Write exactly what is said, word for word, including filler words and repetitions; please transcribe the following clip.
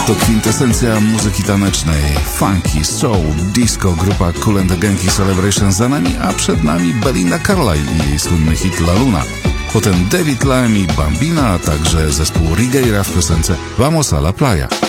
To kwintesencja muzyki tanecznej, funky, soul, disco, grupa Kool and the Gang i Celebration za nami, a przed nami Belinda Carlisle i jej słynny hit La Luna. Potem David Lamb i Bambina, a także zespół Rigueira w piosence Vamos a la Playa.